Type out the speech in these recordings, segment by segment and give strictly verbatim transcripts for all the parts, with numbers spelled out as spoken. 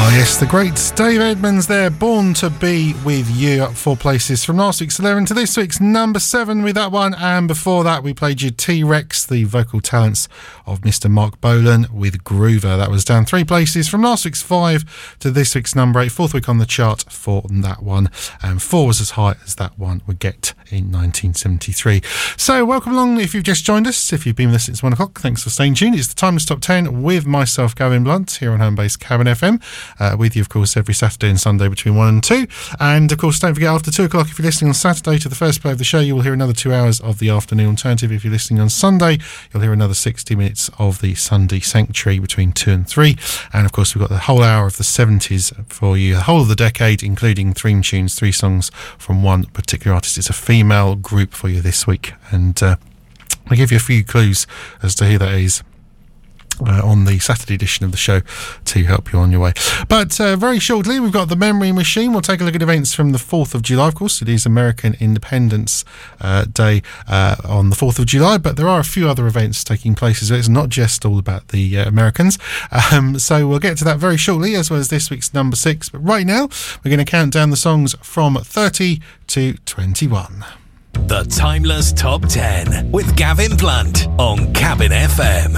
Yes, the great Dave Edmunds there, Born to Be With You, up four places from last week's eleven to this week's number seven with that one. And before that, we played you T-Rex, the vocal talents of Mister Mark Bolan with Groover. That was down three places from last week's five to this week's number eight, fourth week on the chart for that one. And four was as high as that one would get in nineteen seventy-three. So welcome along if you've just joined us. If you've been with us since one o'clock, thanks for staying tuned. It's the Timeless Top ten with myself, Gavin Blunt, here on Home Base Cabin F M. Uh, with you, of course, every Saturday and Sunday between one and two. And, of course, don't forget, after two o'clock, if you're listening on Saturday to the first play of the show, you will hear another two hours of the afternoon alternative. If you're listening on Sunday, you'll hear another sixty minutes of the Sunday Sanctuary between two and three. And, of course, we've got the whole hour of the seventies for you, the whole of the decade, including theme tunes, three songs from one particular artist. It's a female group for you this week. And uh, I'll give you a few clues as to who that is Uh, on the Saturday edition of the show to help you on your way. But uh, very shortly, we've got the Memory Machine. We'll take a look at events from the fourth of July. Of course, it is American Independence uh, Day uh, on the fourth of July, but there are a few other events taking place as well. It's not just all about the uh, Americans. Um, so we'll get to that very shortly, as well as this week's number six. But right now, we're going to count down the songs from thirty to twenty-one. The Timeless Top ten with Gavin Blunt on Cabin F M.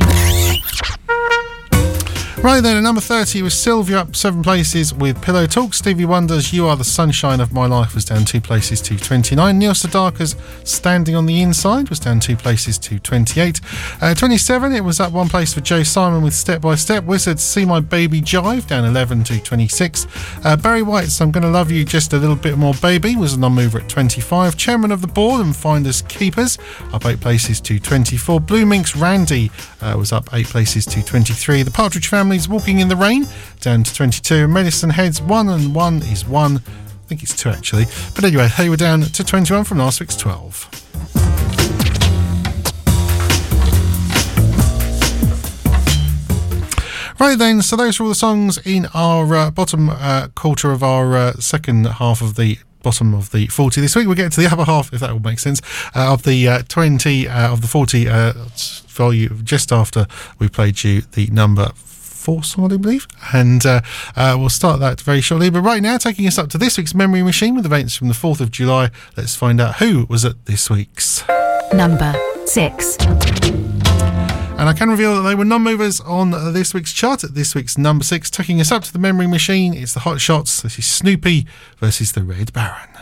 Right then, at number thirty was Sylvia, up seven places with Pillow Talk. Stevie Wonder's You Are the Sunshine of My Life was down two places to twenty-nine. Neil Sedaka's Standing on the Inside was down two places to twenty-eight. Uh, twenty-seven, it was up one place for Joe Simon with Step by Step. Wizards See My Baby Jive, down eleven to twenty-six. Uh, Barry White's I'm Gonna Love You Just a Little Bit More Baby was a non-mover at twenty-five. Chairman of the Board and Finders Keepers, up eight places to twenty-four. Blue Minx Randy uh, was up eight places to twenty-three. The Partridge Family Walking in the Rain, down to twenty-two. Medicine Head's One and One is One. I think it's two actually. But anyway, they were down to twenty-one from last week's twelve. Right then, so those are all the songs in our uh, bottom uh, quarter of our uh, second half of the bottom of the forty this week. We'll get to the upper half, if that will make sense, uh, of the uh, twenty, uh, of the forty uh, for you just after we played you the number four song, I believe, and uh, uh, we'll start that very shortly. But right now, taking us up to this week's Memory Machine with events from the fourth of July, let's find out who was at this week's number six. And I can reveal that they were non-movers on uh, this week's chart at this week's number six. Taking us up to the Memory Machine, it's the Hot Shots. This is Snoopy versus the Red Baron.